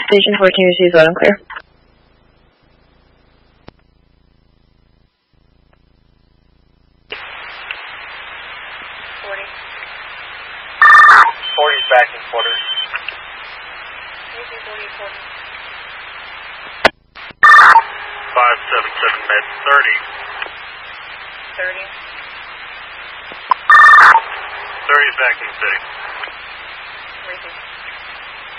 Station 14 receives loud and clear. 40's back in quarters. 577 med 30. 30. 30's back in the city. 30.